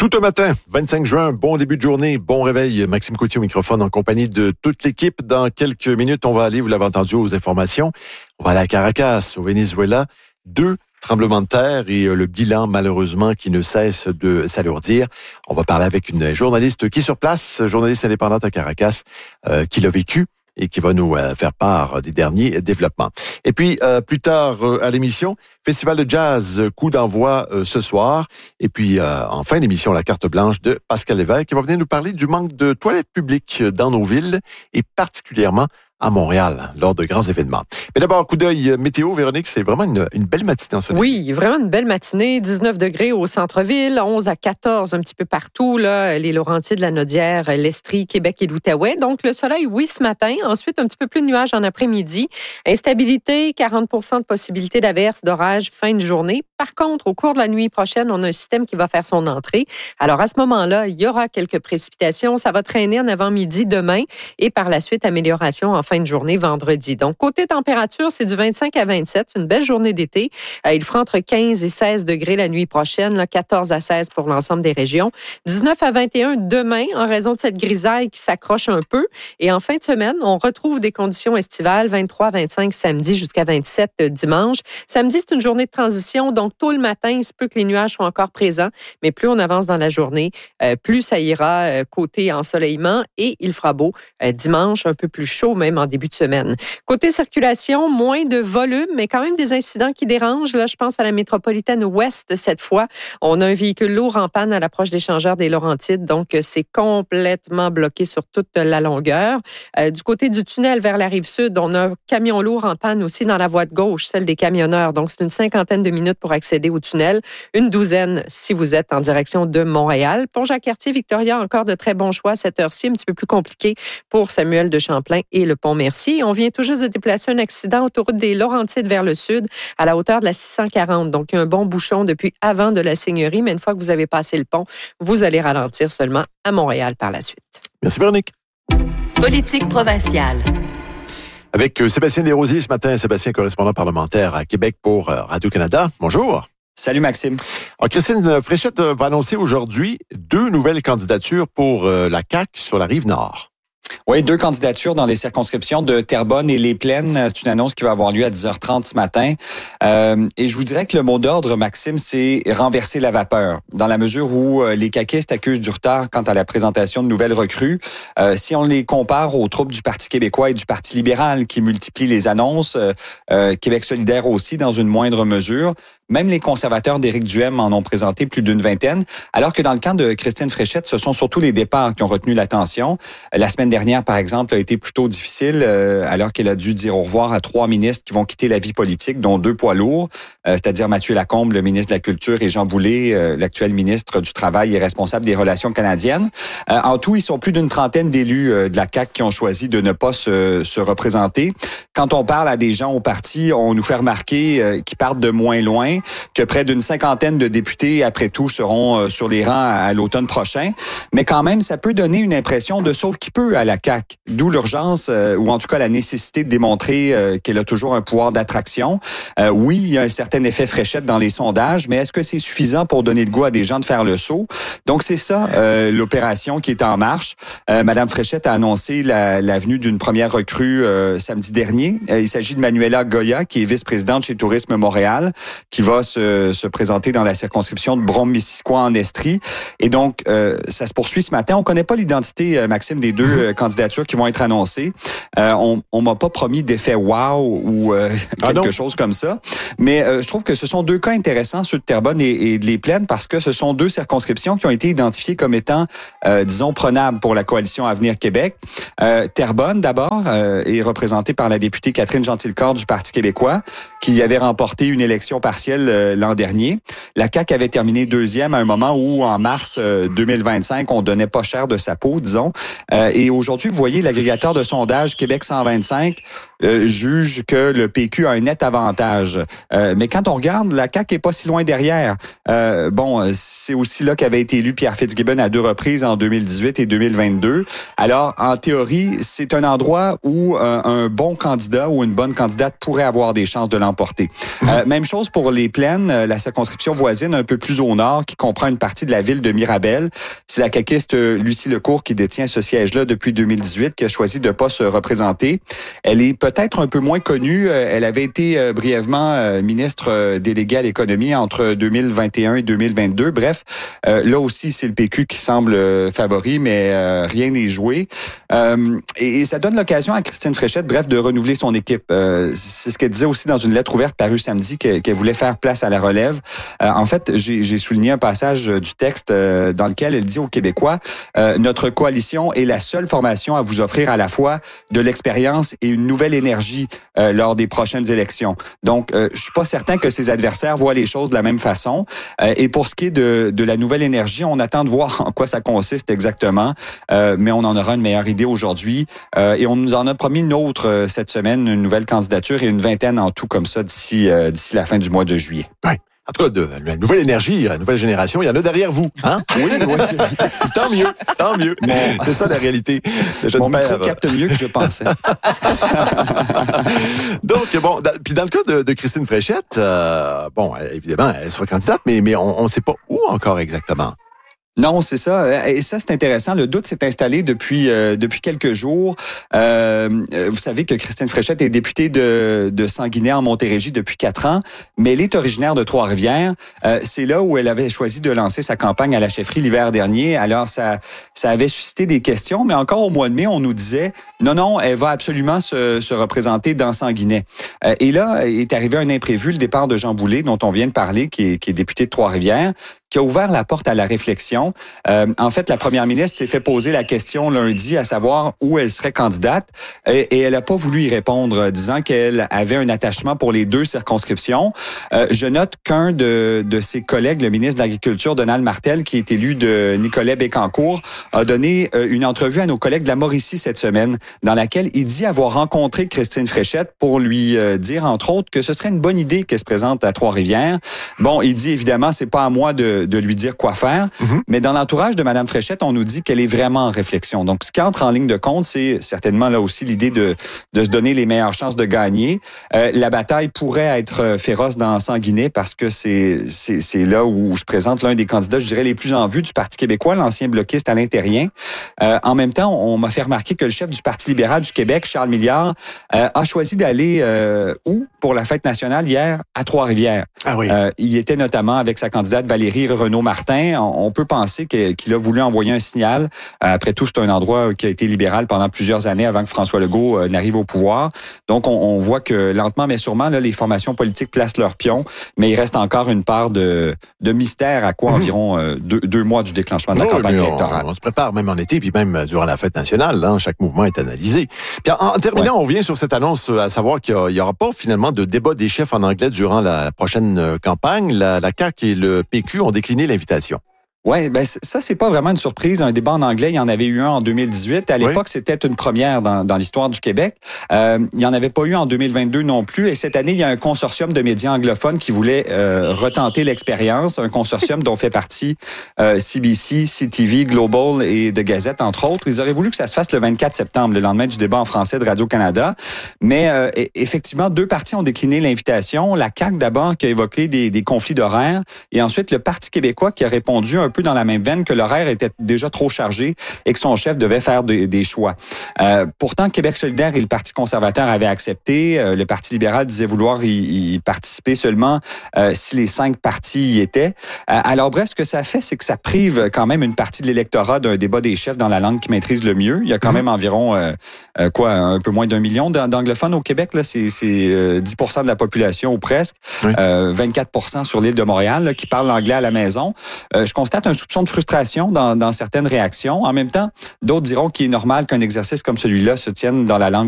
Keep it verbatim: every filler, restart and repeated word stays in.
Tout un matin, vingt-cinq juin, bon début de journée, bon réveil. Maxime Coutier au microphone en compagnie de toute l'équipe. Dans quelques minutes, on va aller, vous l'avez entendu, aux informations. On va aller à Caracas, au Venezuela. Deux tremblements de terre et le bilan, malheureusement, qui ne cesse de s'alourdir. On va parler avec une journaliste qui est sur place, journaliste indépendante à Caracas, euh, qui l'a vécu et qui va nous euh, faire part des derniers développements. Et puis, euh, plus tard euh, à l'émission, Festival de jazz, coup d'envoi euh, ce soir. Et puis, euh, en fin d'émission, la carte blanche de Pascal Lévesque, qui va venir nous parler du manque de toilettes publiques dans nos villes et particulièrement à Montréal, lors de grands événements. Mais d'abord, coup d'œil météo, Véronique, c'est vraiment une, une belle matinée en ce moment. Oui, vraiment une belle matinée. dix-neuf degrés au centre-ville, onze à quatorze un petit peu partout, là, les Laurentides, la Naudière, l'Estrie, Québec et l'Outaouais. Donc, le soleil, oui, ce matin. Ensuite, un petit peu plus de nuages en après-midi. Instabilité, quarante pour cent de possibilité d'averse, d'orage, fin de journée. Par contre, au cours de la nuit prochaine, on a un système qui va faire son entrée. Alors, à ce moment-là, il y aura quelques précipitations. Ça va traîner en avant-midi demain et par la suite, amélioration en fin de journée vendredi. Donc, côté température, c'est du vingt-cinq à vingt-sept. C'est une belle journée d'été. Euh, il fera entre quinze et seize degrés la nuit prochaine, là, quatorze à seize pour l'ensemble des régions. dix-neuf à vingt et un demain, en raison de cette grisaille qui s'accroche un peu. Et en fin de semaine, on retrouve des conditions estivales, vingt-trois à vingt-cinq samedi jusqu'à vingt-sept dimanche. Samedi, c'est une journée de transition. Donc, tôt le matin, il se peut que les nuages soient encore présents. Mais plus on avance dans la journée, euh, plus ça ira euh, côté ensoleillement et il fera beau euh, dimanche, un peu plus chaud même en début de semaine. Côté circulation, moins de volume, mais quand même des incidents qui dérangent. Là, je pense à la métropolitaine ouest cette fois. On a un véhicule lourd en panne à l'approche d'échangeurs des Laurentides, donc c'est complètement bloqué sur toute la longueur. Euh, du côté du tunnel vers la rive sud, on a un camion lourd en panne aussi dans la voie de gauche, celle des camionneurs. Donc, c'est une cinquantaine de minutes pour accéder au tunnel. Une douzaine si vous êtes en direction de Montréal. Pont-Jacques-Cartier, Victoria, encore de très bons choix à cette heure-ci, un petit peu plus compliqué pour Samuel de Champlain et le Pont-Mercier. On vient tout juste de déplacer un accident autoroute des Laurentides vers le sud à la hauteur de la six cent quarante. Donc, il y a un bon bouchon depuis avant de la Seigneurie, mais une fois que vous avez passé le pont, vous allez ralentir seulement à Montréal par la suite. Merci, Véronique. Politique provinciale. Avec Sébastien Desrosiers ce matin, Sébastien, correspondant parlementaire à Québec pour Radio-Canada. Bonjour. Salut Maxime. Alors, Christine Fréchette va annoncer aujourd'hui deux nouvelles candidatures pour la C A Q sur la Rive-Nord. Oui, deux candidatures dans les circonscriptions de Terrebonne et Les Plaines. C'est une annonce qui va avoir lieu à dix heures trente ce matin. Euh, et je vous dirais que le mot d'ordre, Maxime, c'est renverser la vapeur. Dans la mesure où euh, les caquistes accusent du retard quant à la présentation de nouvelles recrues. Euh, si on les compare aux troupes du Parti québécois et du Parti libéral qui multiplient les annonces, euh, euh, Québec solidaire aussi dans une moindre mesure, même les conservateurs d'Éric Duhem en ont présenté plus d'une vingtaine, alors que dans le camp de Christine Fréchette, ce sont surtout les départs qui ont retenu l'attention. La semaine dernière, par exemple, a été plutôt difficile, euh, alors qu'elle a dû dire au revoir à trois ministres qui vont quitter la vie politique, dont deux poids lourds, euh, c'est-à-dire Mathieu Lacombe, le ministre de la Culture, et Jean Boulet, euh, l'actuel ministre du Travail et responsable des Relations canadiennes. Euh, en tout, ils sont plus d'une trentaine d'élus euh, de la C A Q qui ont choisi de ne pas se, se représenter. Quand on parle à des gens au parti, on nous fait remarquer euh, qu'ils partent de moins loin, que près d'une cinquantaine de députés, après tout, seront euh, sur les rangs à, à l'automne prochain. Mais quand même, ça peut donner une impression de sauve qui peut à la C A Q. D'où l'urgence, euh, ou en tout cas la nécessité de démontrer euh, qu'elle a toujours un pouvoir d'attraction. Euh, oui, il y a un certain effet Fréchette dans les sondages, mais est-ce que c'est suffisant pour donner le goût à des gens de faire le saut? Donc, c'est ça, euh, l'opération qui est en marche. Euh, Madame Fréchette a annoncé la, la venue d'une première recrue euh, samedi dernier. Euh, il s'agit de Manuela Goya, qui est vice-présidente chez Tourisme Montréal, qui va se, se présenter dans la circonscription de Brome-Missisquoi en Estrie. Et donc, euh, ça se poursuit ce matin. On connaît pas l'identité, euh, Maxime, des deux euh, candidatures qui vont être annoncées. Euh, on, on m'a pas promis d'effet wow ou euh, quelque ah chose comme ça. Mais euh, je trouve que ce sont deux cas intéressants, ceux de Terrebonne et, et de Les Plaines, parce que ce sont deux circonscriptions qui ont été identifiées comme étant, euh, disons, prenables pour la coalition Avenir Québec. Euh, Terrebonne, d'abord, euh, est représentée par la députée Catherine Gentilcorps du Parti québécois, qui avait remporté une élection partielle euh, l'an dernier. La C A Q avait terminé deuxième à un moment où, en mars euh, deux mille vingt-cinq, on donnait pas cher de sa peau, disons. Euh, et aujourd'hui, vous voyez, l'agrégateur de sondage Québec cent vingt-cinq euh, jugent que le P Q a un net avantage. Euh, mais quand on regarde, la C A Q est pas si loin derrière. Euh, bon, c'est aussi là qu'avait été élu Pierre Fitzgibbon à deux reprises en deux mille dix-huit et deux mille vingt-deux. Alors, en théorie, c'est un endroit où euh, un bon candidat ou une bonne candidate pourrait avoir des chances de l'emporter. Euh, même chose pour les Plaines, la circonscription voisine un peu plus au nord, qui comprend une partie de la ville de Mirabel. C'est la caquiste Lucie Lecourt qui détient ce siège-là depuis deux mille dix-huit, qui a choisi de ne pas se représenter. Elle est peut-être un peu moins connue. Elle avait été brièvement ministre déléguée à l'économie entre deux mille vingt et un et deux mille vingt-deux. Bref, euh, là aussi, c'est le P Q qui semble favori, mais euh, rien n'est joué. Euh, et, et ça donne l'occasion à Christine Fréchette, bref, de renouveler son équipe. Euh, c'est ce qu'elle disait aussi dans une lettre ouverte parue samedi, qu'elle, qu'elle voulait faire place à la relève. Euh, en fait, j'ai, j'ai souligné un passage du texte euh, dans lequel elle dit aux Québécois euh, « Notre coalition est la seule formation à vous offrir à la fois de l'expérience et une nouvelle énergie euh, lors des prochaines élections. » Donc, euh, je suis pas certain que ses adversaires voient les choses de la même façon. Euh, et pour ce qui est de, de la nouvelle énergie, on attend de voir en quoi ça consiste exactement, euh, mais on en aura une meilleure idée aujourd'hui. Euh, et on nous en a promis une autre euh, cette semaine, une nouvelle candidature et une vingtaine en tout comme ça d'ici, euh, d'ici la fin du mois de juillet. Ouais. En tout cas, de la nouvelle énergie, la nouvelle génération, il y en a derrière vous. Hein? Oui, oui. Tant mieux, tant mieux. Bon. C'est ça la réalité. Mon micro capte mieux que je pensais. Donc, bon, dans, puis dans le cas de, de Christine Fréchette, euh, bon, évidemment, elle sera candidate, mais, mais on ne sait pas où encore exactement. Non, c'est ça. Et ça, c'est intéressant. Le doute s'est installé depuis euh, depuis quelques jours. Euh, vous savez que Christine Fréchette est députée de, de Sanguinet en Montérégie depuis quatre ans, mais elle est originaire de Trois-Rivières. Euh, c'est là où elle avait choisi de lancer sa campagne à la chefferie l'hiver dernier. Alors, ça ça avait suscité des questions, mais encore au mois de mai, on nous disait non, non, elle va absolument se, se représenter dans Sanguinet. Euh, et là, est arrivé un imprévu, le départ de Jean Boulet, dont on vient de parler, qui est, qui est député de Trois-Rivières, qui a ouvert la porte à la réflexion. Euh, en fait, la première ministre s'est fait poser la question lundi à savoir où elle serait candidate et, et elle n'a pas voulu y répondre, disant qu'elle avait un attachement pour les deux circonscriptions. Euh, je note qu'un de, de ses collègues, le ministre de l'Agriculture, Donald Martel, qui est élu de Nicolet-Bécancour, a donné euh, une entrevue à nos collègues de la Mauricie cette semaine, dans laquelle il dit avoir rencontré Christine Fréchette pour lui euh, dire, entre autres, que ce serait une bonne idée qu'elle se présente à Trois-Rivières. Bon, il dit évidemment, c'est pas à moi de de lui dire quoi faire. Mm-hmm. Mais dans l'entourage de Mme Fréchette, on nous dit qu'elle est vraiment en réflexion. Donc, ce qui entre en ligne de compte, c'est certainement là aussi l'idée de, de se donner les meilleures chances de gagner. Euh, la bataille pourrait être féroce dans Sanguinet parce que c'est, c'est, c'est là où se présente l'un des candidats, je dirais, les plus en vue du Parti québécois, l'ancien bloquiste Alain Terrien. Euh, en même temps, on m'a fait remarquer que le chef du Parti libéral du Québec, Charles Milliard, euh, a choisi d'aller euh, où pour la fête nationale hier? À Trois-Rivières. Ah oui. Euh, il était notamment avec sa candidate Valérie Renaud-Martin. On, on peut penser que, qu'il a voulu envoyer un signal. Euh, après tout, c'est un endroit qui a été libéral pendant plusieurs années avant que François Legault euh, n'arrive au pouvoir. Donc, on, on voit que lentement, mais sûrement, là, les formations politiques placent leurs pions, mais il reste encore une part de, de mystère à quoi mmh. environ euh, deux, deux mois du déclenchement de la oui, campagne électorale. On, on se prépare même en été, puis même durant la fête nationale. Hein, chaque mouvement est analysé. Puis en, en terminant, ouais. on revient sur cette annonce à savoir qu'il n'y aura pas finalement de débat des chefs en anglais durant la, la prochaine campagne. La, la C A Q et le P Q ont décliné l'invitation. Oui, ben ça, c'est pas vraiment une surprise. Un débat en anglais, il y en avait eu un en deux mille dix-huit. À l'époque, oui. c'était une première dans, dans l'histoire du Québec. Euh, il n'y en avait pas eu en deux mille vingt-deux non plus. Et cette année, il y a un consortium de médias anglophones qui voulait euh, retenter l'expérience. Un consortium dont fait partie euh, C B C, C T V, Global et The Gazette, entre autres. Ils auraient voulu que ça se fasse le vingt-quatre septembre, le lendemain du débat en français de Radio-Canada. Mais euh, effectivement, deux partis ont décliné l'invitation. La C A Q, d'abord, qui a évoqué des, des conflits d'horaires. Et ensuite, le Parti québécois qui a répondu un peu dans la même veine que l'horaire était déjà trop chargé et que son chef devait faire de, des choix. Euh, pourtant, Québec solidaire et le Parti conservateur avaient accepté. Euh, le Parti libéral disait vouloir y, y participer seulement euh, si les cinq partis y étaient. Euh, alors bref, ce que ça fait, c'est que ça prive quand même une partie de l'électorat d'un débat des chefs dans la langue qu'ils maîtrisent le mieux. Il y a quand même environ, euh, euh, quoi, un peu moins d'un million d'anglophones au Québec. Là, c'est, c'est euh, dix pour cent de la population ou presque. Oui. Euh, vingt-quatre pour cent sur l'île de Montréal là, qui parlent l'anglais à la maison. Euh, je constate un soupçon de frustration dans, dans certaines réactions. En même temps, d'autres diront qu'il est normal qu'un exercice comme celui-là se tienne dans la langue